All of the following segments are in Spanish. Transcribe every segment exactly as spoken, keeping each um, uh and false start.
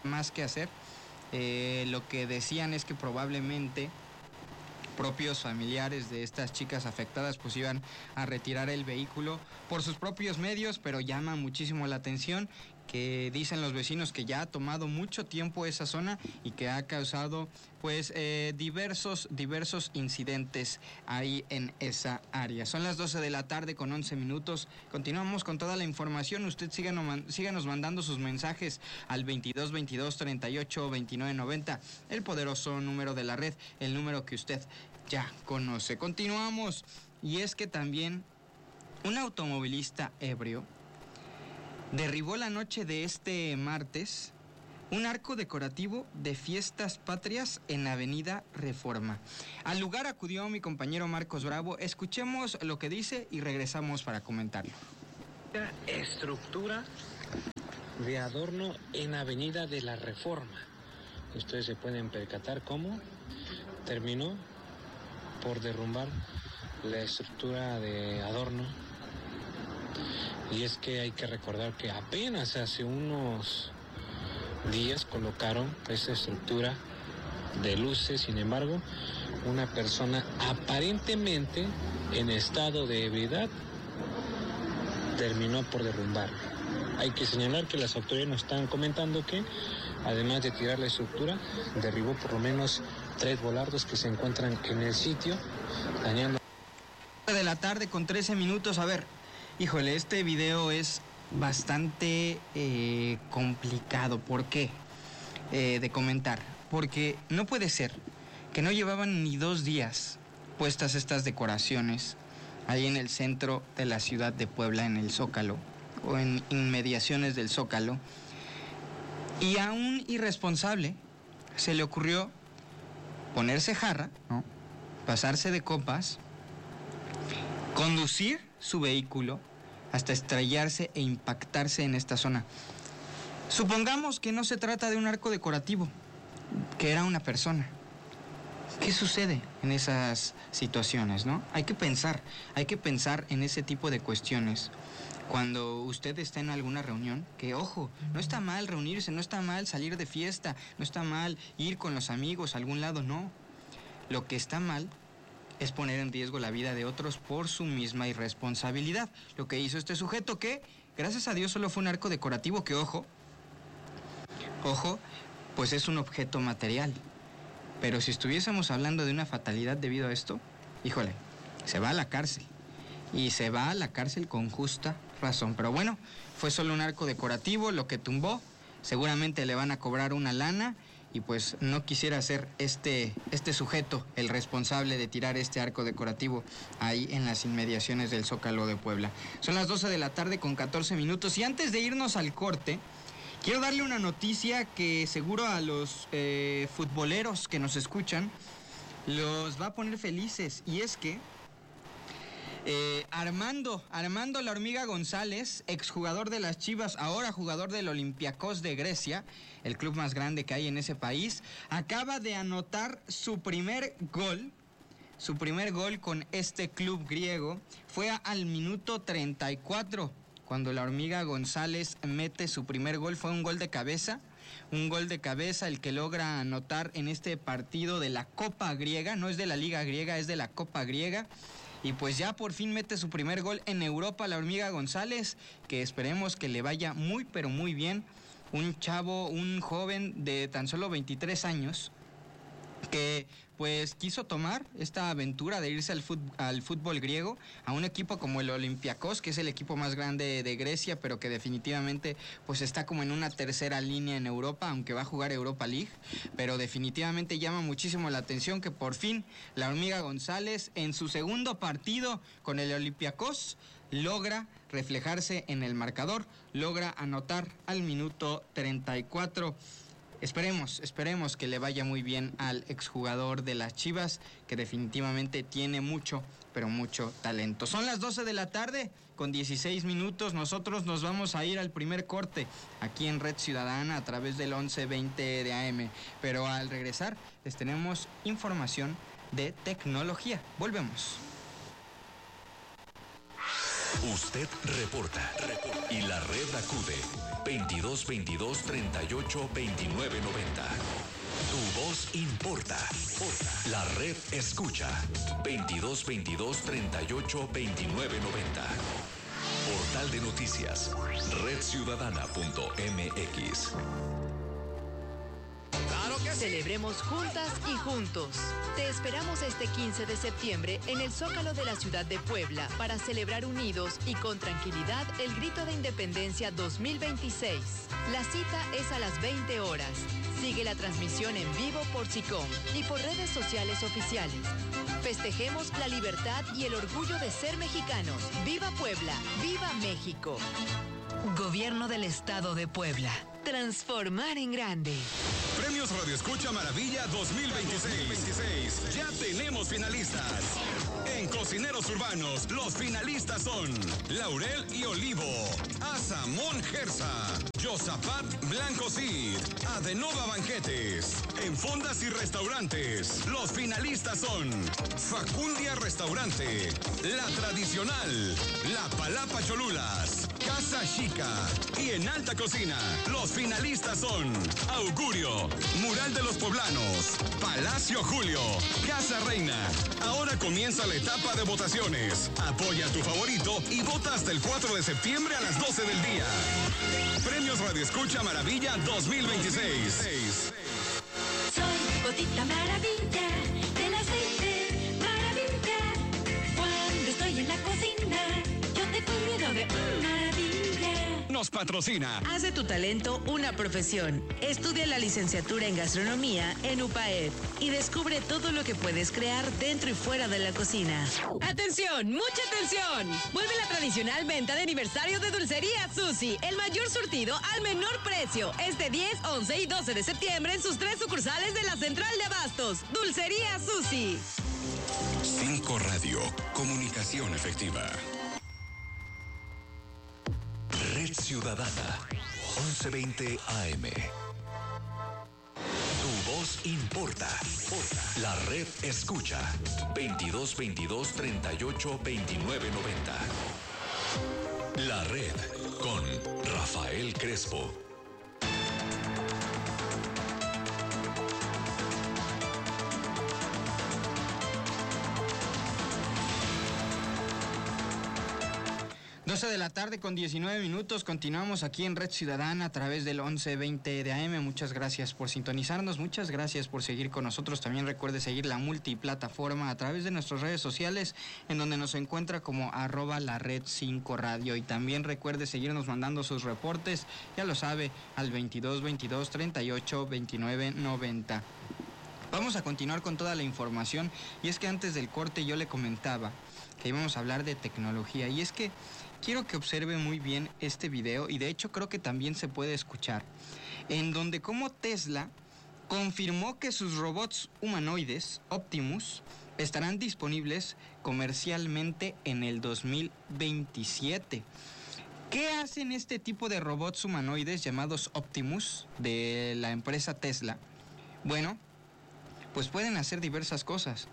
más que hacer. Eh, lo que decían es que probablemente propios familiares de estas chicas afectadas pues iban a retirar el vehículo por sus propios medios, pero llama muchísimo la atención que dicen los vecinos que ya ha tomado mucho tiempo esa zona y que ha causado pues eh, diversos diversos incidentes ahí en esa área. Son las doce de la tarde con once minutos. Continuamos con toda la información. Usted síganos, síganos mandando sus mensajes al veintidós veintidós treinta y ocho veintinueve noventa, el poderoso número de la red, el número que usted ya conoce. Continuamos, y es que también un automovilista ebrio derribó la noche de este martes un arco decorativo de fiestas patrias en Avenida Reforma. Al lugar acudió mi compañero Marcos Bravo. Escuchemos lo que dice y regresamos para comentarlo. Estructura de adorno en Avenida de la Reforma. Ustedes se pueden percatar cómo terminó por derrumbar la estructura de adorno. Y es que hay que recordar que apenas hace unos días colocaron esa estructura de luces. Sin embargo, una persona aparentemente en estado de ebriedad terminó por derrumbarlo. Hay que señalar que las autoridades nos están comentando que, además de tirar la estructura, derribó por lo menos tres volardos que se encuentran en el sitio, dañando. De la tarde con trece minutos. A ver, híjole, este video es bastante eh, complicado. ¿Por qué? Eh, de comentar. Porque no puede ser que no llevaban ni dos días puestas estas decoraciones ahí en el centro de la ciudad de Puebla, en el Zócalo, o en inmediaciones del Zócalo, y a un irresponsable se le ocurrió ponerse jarra, ¿no?, pasarse de copas, conducir su vehículo hasta estrellarse e impactarse en esta zona. Supongamos que no se trata de un arco decorativo, que era una persona. ¿Qué sucede en esas situaciones, no? Hay que pensar, hay que pensar en ese tipo de cuestiones. Cuando usted está en alguna reunión, que ojo, no está mal reunirse, no está mal salir de fiesta, no está mal ir con los amigos a algún lado, no. Lo que está mal es poner en riesgo la vida de otros por su misma irresponsabilidad. Lo que hizo este sujeto, que gracias a Dios solo fue un arco decorativo, que ojo, ojo, pues es un objeto material. Pero si estuviésemos hablando de una fatalidad debido a esto, híjole, se va a la cárcel. Y se va a la cárcel con justa razón. Pero bueno, fue solo un arco decorativo lo que tumbó. Seguramente le van a cobrar una lana. Y pues no quisiera ser este, este sujeto el responsable de tirar este arco decorativo ahí en las inmediaciones del Zócalo de Puebla. Son las doce de la tarde con catorce minutos. Y antes de irnos al corte, quiero darle una noticia que seguro a los eh, futboleros que nos escuchan los va a poner felices. Y es que Eh, Armando, Armando La Hormiga González, exjugador de las Chivas, ahora jugador del Olympiacos de Grecia, el club más grande que hay en ese país, acaba de anotar su primer gol, su primer gol con este club griego. Fue al minuto treinta y cuatro, cuando La Hormiga González mete su primer gol. Fue un gol de cabeza, un gol de cabeza el que logra anotar en este partido de la Copa Griega, no es de la Liga Griega, es de la Copa Griega. Y pues ya por fin mete su primer gol en Europa La Hormiga González, que esperemos que le vaya muy pero muy bien. Un chavo, un joven de tan solo veintitrés años, que pues quiso tomar esta aventura de irse al fútbol, al fútbol griego, a un equipo como el Olympiacos, que es el equipo más grande de Grecia, pero que definitivamente pues está como en una tercera línea en Europa, aunque va a jugar Europa League. Pero definitivamente llama muchísimo la atención que por fin La Hormiga González, en su segundo partido con el Olympiacos, logra reflejarse en el marcador, logra anotar al minuto treinta y cuatro. Esperemos, esperemos que le vaya muy bien al exjugador de las Chivas, que definitivamente tiene mucho, pero mucho talento. Son las doce de la tarde con dieciséis minutos. Nosotros nos vamos a ir al primer corte aquí en Red Ciudadana a través del once veinte de A M. Pero al regresar les tenemos información de tecnología. Volvemos. Usted reporta, reporta y la red acude veintidós veintidós treinta y ocho veintinueve noventa. Tu voz importa. La red escucha veintidós veintidós treinta y ocho veintinueve noventa. Portal de noticias red ciudadana punto m x. Celebremos juntas y juntos. Te esperamos este quince de septiembre en el Zócalo de la ciudad de Puebla para celebrar unidos y con tranquilidad el Grito de Independencia dos mil veintiséis. La cita es a las veinte horas. Sigue la transmisión en vivo por SICOM y por redes sociales oficiales. Festejemos la libertad y el orgullo de ser mexicanos. ¡Viva Puebla! ¡Viva México! Gobierno del Estado de Puebla. Transformar en grande. Premios Radio Escucha Maravilla dos mil veintiséis. Ya tenemos finalistas. En Cocineros Urbanos, los finalistas son Laurel y Olivo, Azamón Gersa, Yosapat Blanco Cid, Adenova Banquetes. En Fondas y Restaurantes, los finalistas son Facundia Restaurante, La Tradicional, La Palapa Cholulas, Casa Chica. Y en Alta Cocina, los finalistas son Augurio, Mural de los Poblanos, Palacio Julio, Casa Reina. Ahora comienza la etapa de votaciones. Apoya a tu favorito y vota hasta el cuatro de septiembre a las doce del día. Premios Radio Escucha Maravilla dos mil veintiséis. Soy Gotita Maravilla, del aceite maravilla. Cuando estoy en la cocina, yo te cuido de maravilla. Nos patrocina. Haz de tu talento una profesión. Estudia la licenciatura en gastronomía en UPAED y descubre todo lo que puedes crear dentro y fuera de la cocina. ¡Atención! ¡Mucha atención! Vuelve la tradicional venta de aniversario de Dulcería Susi. El mayor surtido al menor precio. Este diez, once y doce de septiembre en sus tres sucursales de la Central de Abastos. Dulcería Susi. Cinco Radio. Comunicación efectiva. Red Ciudadana, once veinte A M. Tu voz importa. La red escucha, veintidós veintidós treinta y ocho veintinueve noventa. La red con Rafael Crespo. doce de la tarde con diecinueve minutos, continuamos aquí en Red Ciudadana a través del once veinte de A M. Muchas gracias por sintonizarnos, muchas gracias por seguir con nosotros. También recuerde seguir la multiplataforma a través de nuestras redes sociales, en donde nos encuentra como arroba la red cinco radio. Y también recuerde seguirnos mandando sus reportes, ya lo sabe, al veintidós veintidós treinta y ocho veintinueve noventa. Vamos a continuar con toda la información, y es que antes del corte yo le comentaba que íbamos a hablar de tecnología, y es que quiero que observe muy bien este video, y de hecho creo que también se puede escuchar, en donde como Tesla confirmó que sus robots humanoides Optimus estarán disponibles comercialmente en el dos mil veintisiete. ¿Qué hacen este tipo de robots humanoides llamados Optimus de la empresa Tesla? Bueno, pues pueden hacer diversas cosas,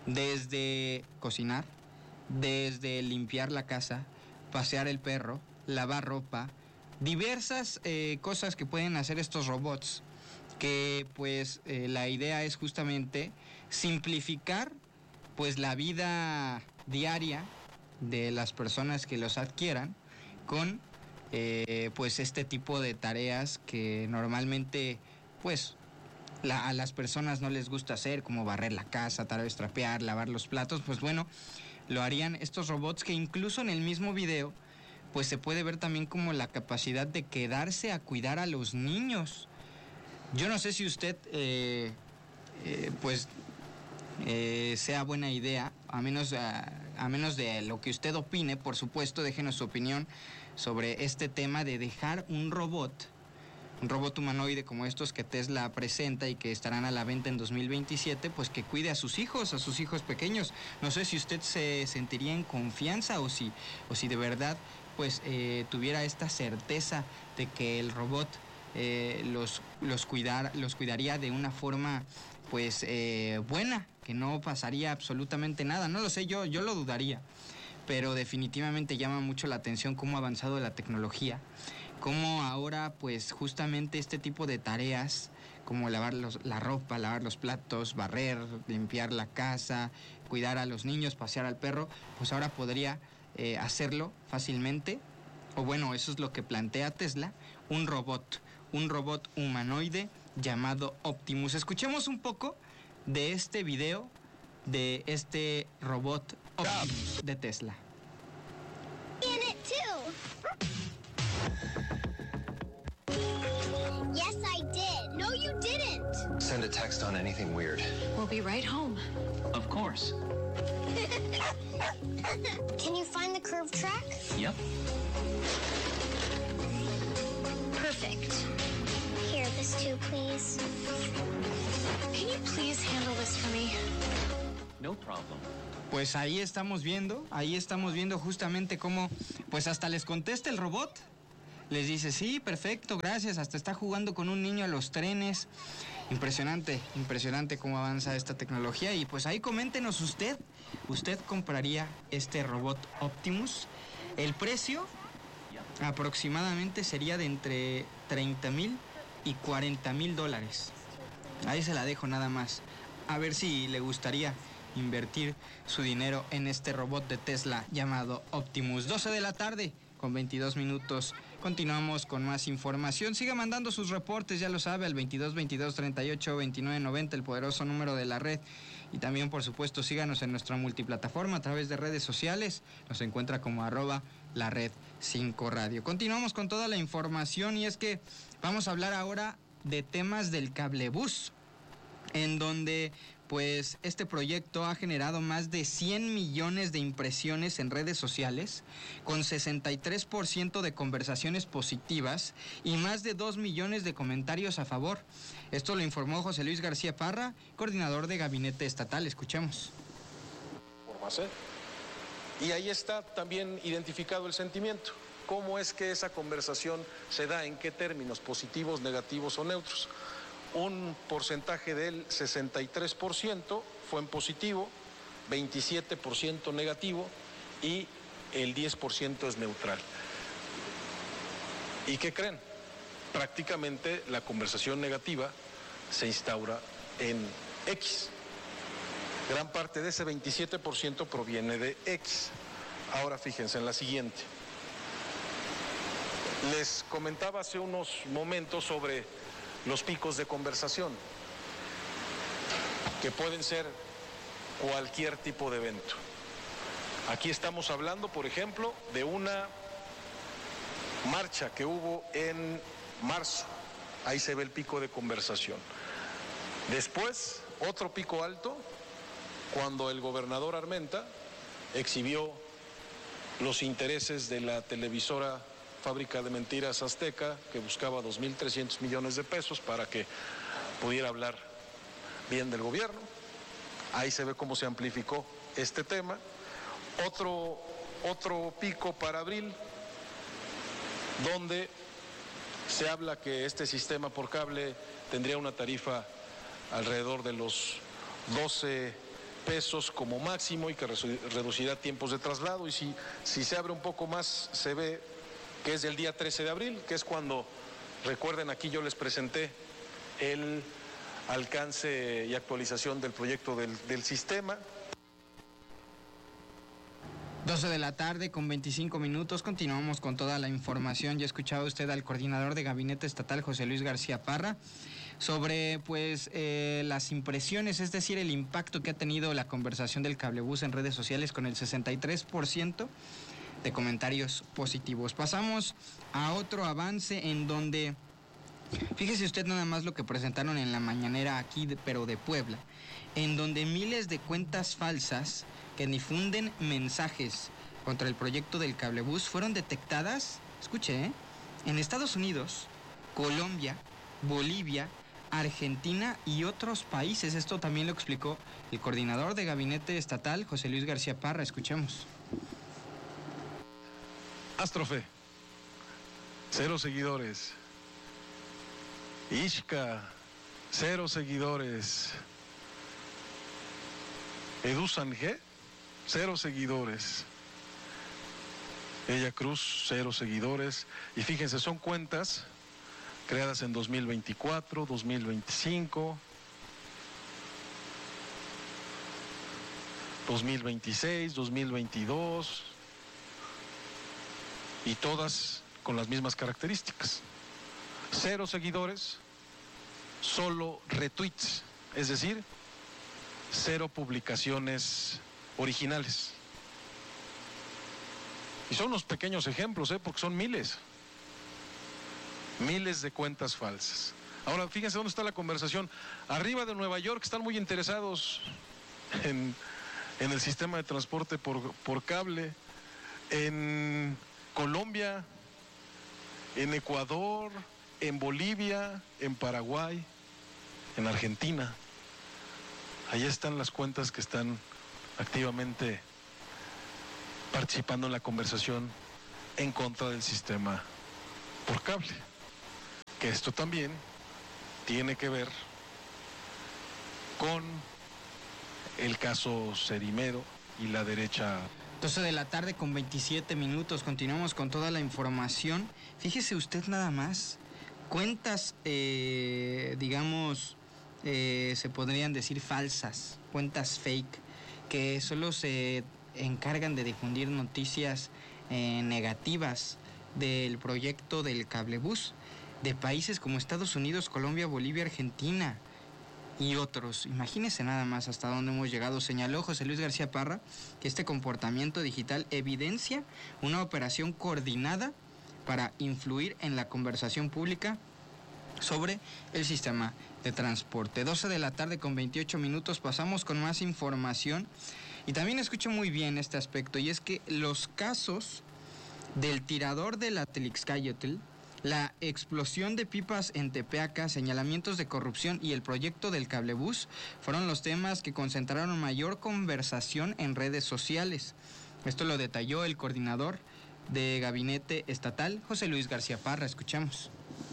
desde cocinar, desde limpiar la casa, pasear el perro, lavar ropa, diversas eh, cosas que pueden hacer estos robots, que pues eh, la idea es justamente simplificar pues la vida diaria de las personas que los adquieran con eh, pues este tipo de tareas que normalmente pues la, a las personas no les gusta hacer, como barrer la casa, tal vez trapear, lavar los platos. Pues bueno, lo harían estos robots, que incluso en el mismo video pues se puede ver también como la capacidad de quedarse a cuidar a los niños. Yo no sé si usted eh, eh, pues eh, sea buena idea, a menos, a, a menos de lo que usted opine, por supuesto, déjenos su opinión sobre este tema de dejar un robot, un robot humanoide como estos que Tesla presenta y que estarán a la venta en dos mil veintisiete, pues que cuide a sus hijos, a sus hijos pequeños. No sé si usted se sentiría en confianza o si, o si de verdad pues eh, tuviera esta certeza de que el robot eh, los, los, cuidar, los cuidaría de una forma pues eh, buena, que no pasaría absolutamente nada. No lo sé, yo, yo lo dudaría. pero definitivamente llama mucho la atención cómo ha avanzado la tecnología, cómo ahora pues justamente este tipo de tareas como lavar los, la ropa, lavar los platos, barrer, limpiar la casa, cuidar a los niños, pasear al perro, pues ahora podría eh, hacerlo fácilmente, o bueno, eso es lo que plantea Tesla, un robot, un robot humanoide llamado Optimus. Escuchemos un poco de este video de este robot Optimus de Tesla. In it too. Yes, I did. No, you didn't. Send a text on anything weird. We'll be right home. Of course. Can you find the curved track? Yep. Perfect. Here, this too, please. Can you please handle this for me? No problem. Pues ahí estamos viendo, ahí estamos viendo justamente cómo, pues hasta les contesta el robot. Les dice, sí, perfecto, gracias, hasta está jugando con un niño a los trenes. Impresionante, impresionante cómo avanza esta tecnología. Y pues ahí coméntenos usted, ¿usted compraría este robot Optimus? El precio aproximadamente sería de entre treinta mil y cuarenta mil dólares. Ahí se la dejo nada más. A ver si le gustaría invertir su dinero en este robot de Tesla llamado Optimus. doce de la tarde con veintidós minutos. Continuamos con más información. Siga mandando sus reportes, ya lo sabe, al veintidós veintidós treinta y ocho veintinueve noventa, el poderoso número de la red. Y también, por supuesto, síganos en nuestra multiplataforma a través de redes sociales. Nos encuentra como arroba la red cinco radio. Continuamos con toda la información y es que vamos a hablar ahora de temas del cablebús, en donde pues este proyecto ha generado más de cien millones de impresiones en redes sociales, con sesenta y tres por ciento de conversaciones positivas y más de dos millones de comentarios a favor. Esto lo informó José Luis García Parra, coordinador de Gabinete Estatal. Escuchemos. Y ahí está también identificado el sentimiento. ¿Cómo es que esa conversación se da? ¿En qué términos? ¿Positivos, negativos o neutros? Un porcentaje del sesenta y tres por ciento fue en positivo, veintisiete por ciento negativo y el diez por ciento es neutral. ¿Y qué creen? Prácticamente la conversación negativa se instaura en X. Gran parte de ese veintisiete por ciento proviene de X. Ahora fíjense en la siguiente. Les comentaba hace unos momentos sobre los picos de conversación, que pueden ser cualquier tipo de evento. Aquí estamos hablando, por ejemplo, de una marcha que hubo en marzo. Ahí se ve el pico de conversación. Después, otro pico alto, cuando el gobernador Armenta exhibió los intereses de la televisora Fábrica de Mentiras Azteca, que buscaba dos mil trescientos millones de pesos para que pudiera hablar bien del gobierno. Ahí se ve cómo se amplificó este tema. Otro, otro pico para abril, donde se habla que este sistema por cable tendría una tarifa alrededor de los doce pesos como máximo y que reducirá tiempos de traslado. Y si, si se abre un poco más, se ve que es el día trece de abril, que es cuando, recuerden, aquí yo les presenté el alcance y actualización del proyecto del, del sistema. doce de la tarde con veinticinco minutos, continuamos con toda la información. Ya escuchaba usted al coordinador de Gabinete Estatal, José Luis García Parra, sobre pues eh, las impresiones, es decir, el impacto que ha tenido la conversación del cablebús en redes sociales con el sesenta y tres por ciento de comentarios positivos. Pasamos a otro avance en donde, fíjese usted nada más lo que presentaron en la mañanera aquí, de, pero de Puebla, en donde miles de cuentas falsas que difunden mensajes contra el proyecto del cablebús fueron detectadas, escuche, ¿eh? en Estados Unidos, Colombia, Bolivia, Argentina y otros países. Esto también lo explicó el coordinador de Gabinete Estatal, José Luis García Parra. Escuchemos. Astrofe, cero seguidores. Ishka, cero seguidores. Edusan G, cero seguidores. Ella Cruz, cero seguidores. Y fíjense, son cuentas creadas en dos mil veinticuatro, dos mil veinticinco, dos mil veintiséis, dos mil veintidós, y todas con las mismas características. Cero seguidores, solo retweets, es decir, cero publicaciones originales. Y son unos pequeños ejemplos, ¿eh? Porque son miles. Miles de cuentas falsas. Ahora, fíjense dónde está la conversación. Arriba de Nueva York están muy interesados en, en el sistema de transporte por, por cable. En Colombia, en Ecuador, en Bolivia, en Paraguay, en Argentina. Allá están las cuentas que están activamente participando en la conversación en contra del sistema por cable. Que esto también tiene que ver con el caso Cerimero y la derecha. doce de la tarde con veintisiete minutos, continuamos con toda la información. Fíjese usted nada más, cuentas, eh, digamos, eh, se podrían decir falsas, cuentas fake, que solo se encargan de difundir noticias eh, negativas del proyecto del cablebús de países como Estados Unidos, Colombia, Bolivia, Argentina y otros. Imagínense nada más hasta dónde hemos llegado. Señaló José Luis García Parra que este comportamiento digital evidencia una operación coordinada para influir en la conversación pública sobre el sistema de transporte. doce de la tarde con veintiocho minutos, pasamos con más información. Y también escucho muy bien este aspecto, y es que los casos del tirador de la Atlixcáyotl, la explosión de pipas en Tepeaca, señalamientos de corrupción y el proyecto del cablebús fueron los temas que concentraron mayor conversación en redes sociales. Esto lo detalló el coordinador de Gabinete Estatal, José Luis García Parra. Escuchamos.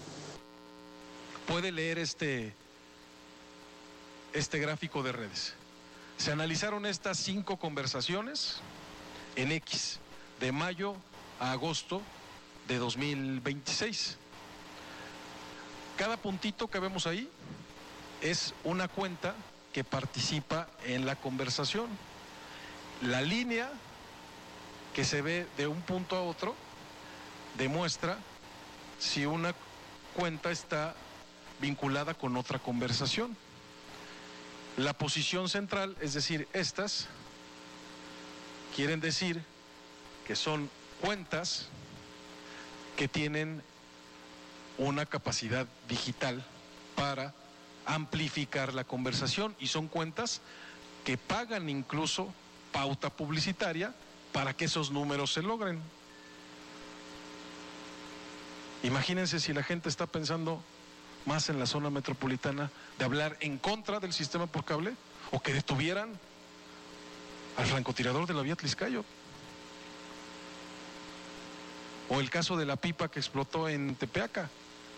Puede leer este, este gráfico de redes. Se analizaron estas cinco conversaciones en X, de mayo a agosto de dos mil veintiséis. Cada puntito que vemos ahí es una cuenta que participa en la conversación. La línea que se ve de un punto a otro demuestra si una cuenta está vinculada con otra conversación. La posición central, es decir, estas, quieren decir que son cuentas que tienen una capacidad digital para amplificar la conversación, y son cuentas que pagan incluso pauta publicitaria para que esos números se logren. Imagínense si la gente está pensando más en la zona metropolitana de hablar en contra del sistema por cable, o que detuvieran al francotirador de la vía Atlixcáyotl, o el caso de la pipa que explotó en Tepeaca.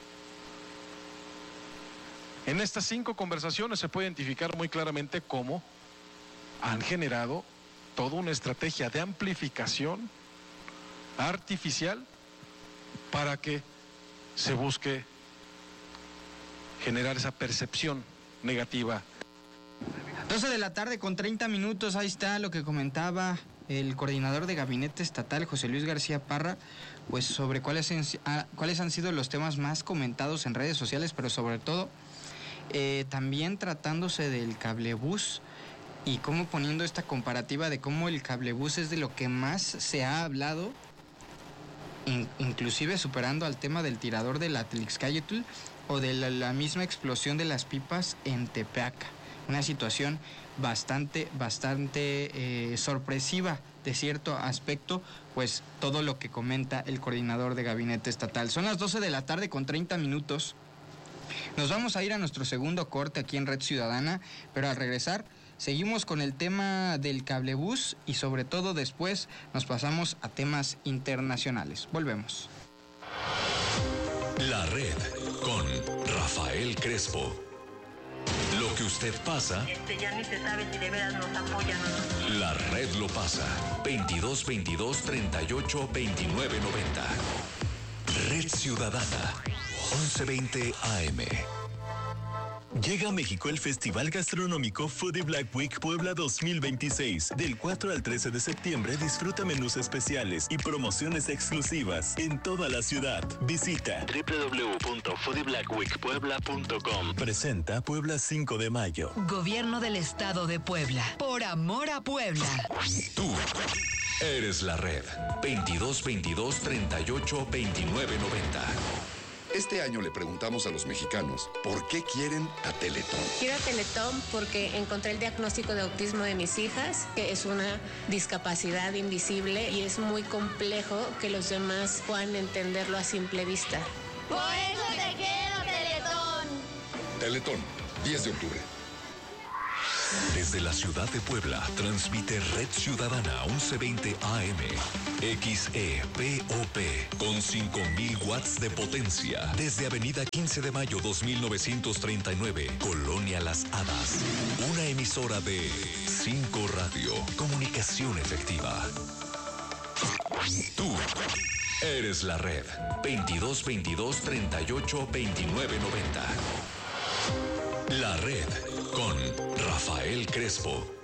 En estas cinco conversaciones se puede identificar muy claramente cómo han generado toda una estrategia de amplificación artificial para que se busque generar esa percepción negativa. doce de la tarde con treinta minutos, ahí está lo que comentaba el coordinador de Gabinete Estatal, José Luis García Parra, pues sobre cuáles, en, ah, cuáles han sido los temas más comentados en redes sociales, pero sobre todo eh, también tratándose del cablebús, y cómo poniendo esta comparativa de cómo el cablebús es de lo que más se ha hablado, in, inclusive superando al tema del tirador de la Atlixcáyotl o de la, la misma explosión de las pipas en Tepeaca. Una situación bastante, bastante eh, sorpresiva de cierto aspecto, pues todo lo que comenta el coordinador de Gabinete Estatal. Son las doce de la tarde con treinta minutos. Nos vamos a ir a nuestro segundo corte aquí en Red Ciudadana, pero al regresar seguimos con el tema del cablebús y sobre todo después nos pasamos a temas internacionales. Volvemos. La Red con Rafael Crespo. Lo Lo que usted pasa, Este, ya ni se sabe si de veras nos apoyan o no. la red lo pasa. veintidós veintidós treinta y ocho veintinueve noventa. Red Ciudadana, once veinte A M. Llega a México el Festival Gastronómico Foodie Black Week Puebla dos mil veintiséis. Del cuatro al trece de septiembre disfruta menús especiales y promociones exclusivas en toda la ciudad. Visita doble u doble u doble u punto foodie black week puebla punto com. Presenta Puebla cinco de mayo. Gobierno del Estado de Puebla. Por amor a Puebla. Tú eres la red. veintidós veintidós treinta y ocho veintinueve noventa. Este año le preguntamos a los mexicanos por qué quieren a Teletón. Quiero a Teletón porque encontré el diagnóstico de autismo de mis hijas, que es una discapacidad invisible y es muy complejo que los demás puedan entenderlo a simple vista. Por eso te quiero, Teletón. Teletón, diez de octubre. Desde la ciudad de Puebla, transmite Red Ciudadana once veinte A M. X E P O P con cinco mil watts de potencia. Desde Avenida quince de mayo dos mil novecientos treinta y nueve, Colonia Las Hadas. Una emisora de cinco Radio. Comunicación efectiva. Tú eres la red. veintidós veintidós treinta y ocho veintinueve noventa. La red con Rafael Crespo.